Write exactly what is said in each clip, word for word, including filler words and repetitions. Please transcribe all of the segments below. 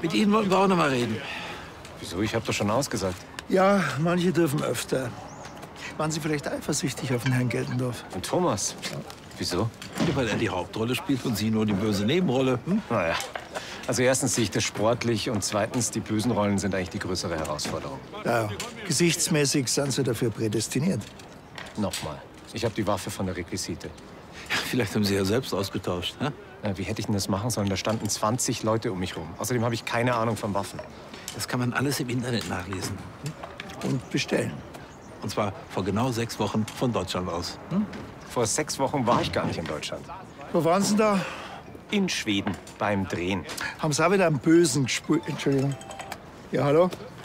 Mit Ihnen wollten wir auch noch mal reden. Wieso? Ich habe doch schon ausgesagt. Ja, manche dürfen öfter. Waren Sie vielleicht eifersüchtig auf den Herrn Geltendorf? Und Thomas? Ja. Wieso? Ja, weil er die Hauptrolle spielt und Sie nur die böse Nebenrolle. Hm? Naja. Also erstens sehe ich das sportlich und zweitens, die bösen Rollen sind eigentlich die größere Herausforderung. Ja, gesichtsmäßig sind Sie dafür prädestiniert. Nochmal. Ich habe die Waffe von der Requisite. Ja, vielleicht haben Sie ja selbst ausgetauscht. Hä? Ja, wie hätte ich denn das machen sollen? Da standen zwanzig Leute um mich rum. Außerdem habe ich keine Ahnung von Waffen. Das kann man alles im Internet nachlesen. Hm? Und bestellen. Und zwar vor genau sechs Wochen von Deutschland aus. Hm? Vor sechs Wochen war ich gar nicht in Deutschland. Wo waren Sie da? In Schweden, beim Drehen. Haben Sie auch wieder einen Bösen gespult? Entschuldigung. Ja, hallo?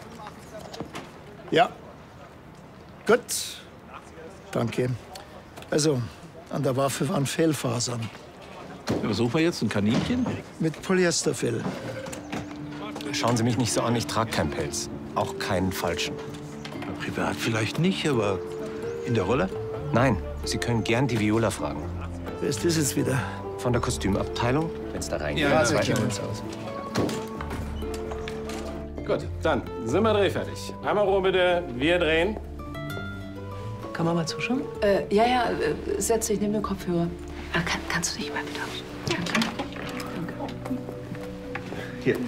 Ja. Gut. Danke. Also, an der Waffe waren Fellfasern. Ja, was suchen wir jetzt? Ein Kaninchen? Mit Polyesterfell. Schauen Sie mich nicht so an, ich trage keinen Pelz. Auch keinen falschen. Privat vielleicht nicht, aber in der Rolle? Nein, Sie können gern die Viola fragen. Wer ist das jetzt wieder? Von der Kostümabteilung, wenn es da reingeht. Ja, zwei kennen uns aus. Gut, dann sind wir drehfertig. Einmal rum bitte, wir drehen. Kann man mal zuschauen? Äh, ja, ja, äh, setz dich, nimm den Kopfhörer. Ah, kann, kannst du dich mal bitte aus? Ja, klar. Danke. Hier.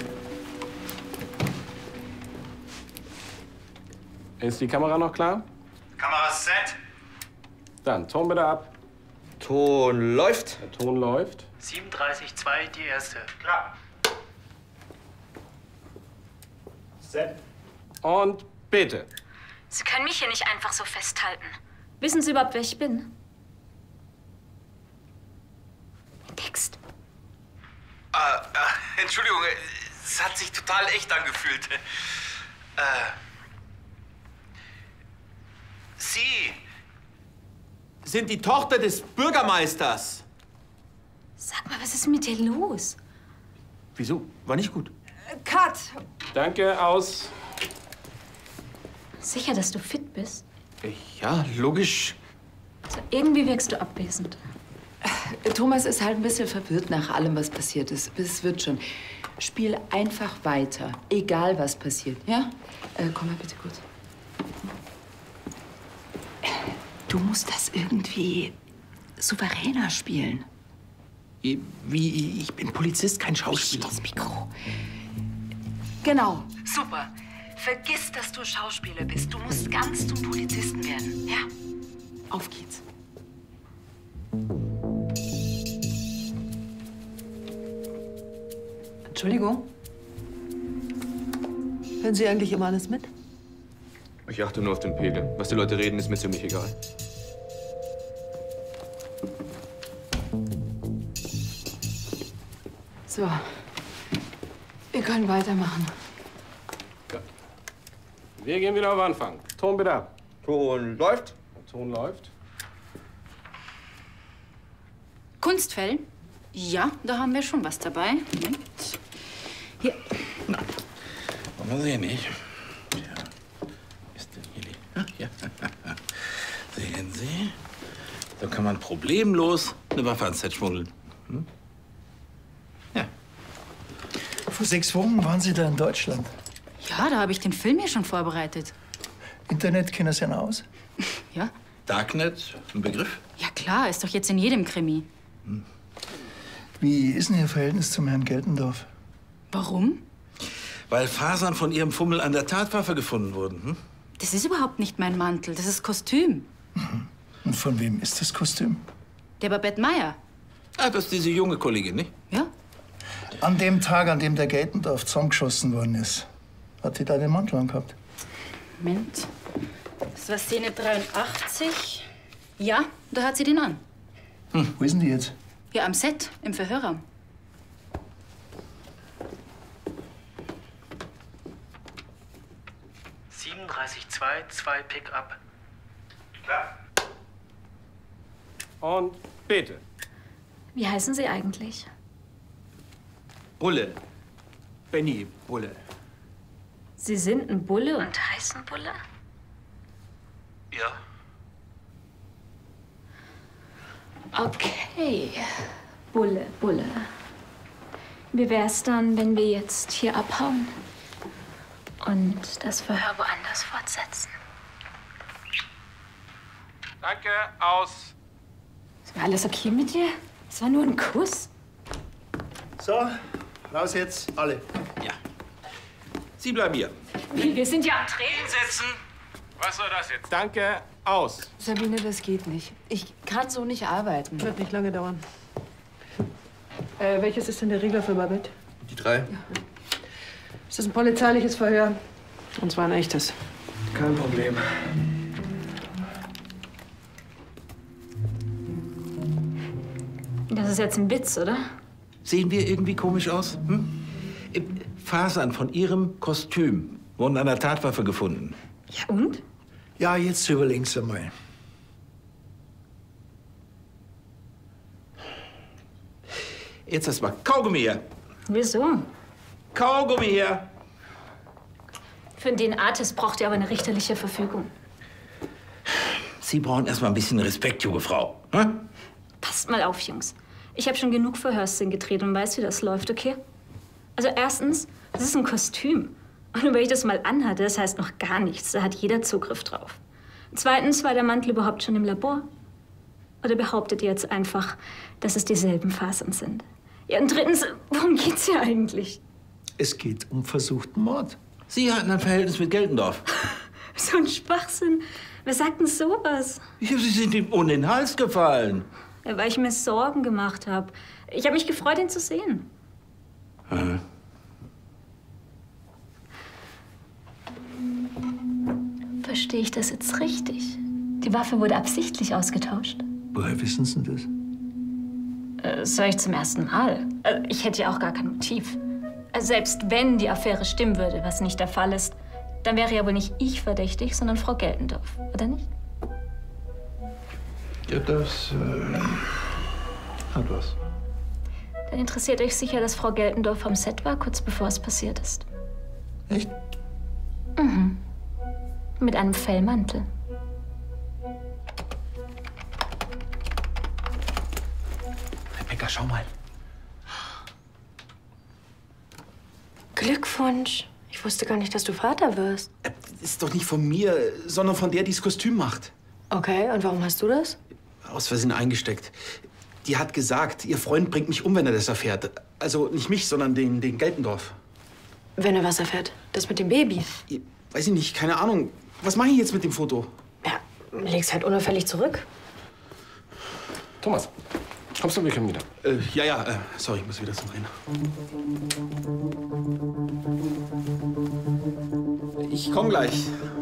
Ist die Kamera noch klar? Kamera set. Dann, Ton bitte ab. Ton läuft. Der Ton läuft. siebenunddreißig Komma zwei, die erste. Klar. Set. Und bitte. Sie können mich hier nicht einfach so festhalten. Wissen Sie überhaupt, wer ich bin? Text. Äh, äh, Entschuldigung, es hat sich total echt angefühlt. Äh, Sie sind die Tochter des Bürgermeisters. Sag mal, was ist mit dir los? Wieso? War nicht gut. Cut! Danke, aus. Sicher, dass du fit bist? Ja, logisch. Also irgendwie wirkst du abwesend. Thomas ist halt ein bisschen verwirrt nach allem, was passiert ist. Es wird schon. Spiel einfach weiter, egal was passiert, ja? Äh, komm mal bitte kurz. Du musst das irgendwie souveräner spielen. Wie? Ich bin Polizist, kein Schauspieler. Das Mikro. Genau, super. Vergiss, dass du Schauspieler bist. Du musst ganz zum Polizisten werden, ja? Auf geht's. Entschuldigung. Hören Sie eigentlich immer alles mit? Ich achte nur auf den Pegel. Was die Leute reden, ist mir ziemlich egal. So. Wir können weitermachen. Ja. Wir gehen wieder auf Anfang. Ton bitte ab. Ton läuft. Ton läuft. Kunstfell? Ja, da haben wir schon was dabei. Moment. Hier. Na, wollen wir sehen, nicht? Ja. Ist denn hier die? Ach, ja. Sehen Sie? So kann man problemlos eine Waffe ans Set schmuggeln. Hm? Ja. Vor sechs Wochen waren Sie da in Deutschland. Ja, da habe ich den Film hier schon vorbereitet. Internet kennen Sie ja aus? Ja? Darknet, ein Begriff? Ja klar, ist doch jetzt in jedem Krimi. Hm. Wie ist denn Ihr Verhältnis zum Herrn Geltendorf? Warum? Weil Fasern von Ihrem Fummel an der Tatwaffe gefunden wurden. Hm? Das ist überhaupt nicht mein Mantel, das ist Kostüm. Mhm. Und von wem ist das Kostüm? Der Babette Meyer. Ah, das ist diese junge Kollegin, nicht? Ja. An dem Tag, an dem der Geltendorf zusammengeschossen worden ist, hat die da den Mantel angehabt? Moment. Das war Szene dreiundachtzig. Ja, da hat sie den an. Hm. Wo ist denn die jetzt? Ja, am Set, im Verhörraum. siebenunddreißig Komma zwei, zwei Pick-up. Klar. Und bitte. Wie heißen Sie eigentlich? Bulle. Benny Bulle. Sie sind ein Bulle und heißen Bulle? Ja. Okay. Bulle, Bulle. Wie wär's dann, wenn wir jetzt hier abhauen und das Verhör woanders fortsetzen? Danke, aus. Ist alles okay mit dir? Es war nur ein Kuss. So, raus jetzt, alle. Ja. Sie bleiben hier. Wir sind ja am Drehen. Hinsetzen. Was soll das jetzt? Danke, aus. Sabine, das geht nicht. Ich kann so nicht arbeiten. Wird nicht lange dauern. Äh, welches ist denn der Regler für Babette? Die drei? Es ist ein polizeiliches Verhör. Und zwar ein echtes. Kein Problem. Das ist jetzt ein Witz, oder? Sehen wir irgendwie komisch aus? Hm? Fasern von Ihrem Kostüm wurden an der Tatwaffe gefunden. Ja, und? Ja, jetzt überlegen Sie mal. Jetzt erstmal Kaugummi her. Wieso? Kaugummi her. Für den Artist braucht ihr aber eine richterliche Verfügung. Sie brauchen erstmal ein bisschen Respekt, junge Frau. Hm? Passt mal auf, Jungs. Ich habe schon genug Verhörszenen gedreht und weiß, wie das läuft, okay? Also erstens, das ist ein Kostüm. Und nur weil ich das mal anhatte, das heißt noch gar nichts. Da hat jeder Zugriff drauf. Zweitens, war der Mantel überhaupt schon im Labor? Oder behauptet ihr jetzt einfach, dass es dieselben Fasern sind? Ja, und drittens, worum geht's hier eigentlich? Es geht um versuchten Mord. Sie hatten ein Verhältnis mit Geltendorf. So ein Schwachsinn. Wer sagt denn sowas? Ja, Sie sind ihm um den Hals gefallen. Ja, weil ich mir Sorgen gemacht habe. Ich habe mich gefreut, ihn zu sehen. Hm. Verstehe ich das jetzt richtig? Die Waffe wurde absichtlich ausgetauscht? Woher wissen Sie das? Äh, Das höre ich zum ersten Mal. Äh, Ich hätte ja auch gar kein Motiv. Äh, Selbst wenn die Affäre stimmen würde, was nicht der Fall ist, dann wäre ja wohl nicht ich verdächtig, sondern Frau Geltendorf, oder nicht? Ja, das äh, hat was. Dann interessiert euch sicher, dass Frau Geltendorf am Set war, kurz bevor es passiert ist. Echt? Mhm. Mit einem Fellmantel. Rebecca, schau mal. Glückwunsch. Ich wusste gar nicht, dass du Vater wirst. Das ist doch nicht von mir, sondern von der, die das Kostüm macht. Okay, und warum hast du das? Aus Versehen eingesteckt. Die hat gesagt, ihr Freund bringt mich um, wenn er das erfährt. Also nicht mich, sondern den, den Geltendorf. Wenn er was erfährt. Das mit dem Baby. Weiß ich nicht, keine Ahnung. Was mache ich jetzt mit dem Foto? Ja, leg's halt unauffällig zurück. Thomas, kommst du, wir kommen wieder. Äh, ja, ja, äh, sorry, ich muss wieder zum Rennen. Ich komm gleich.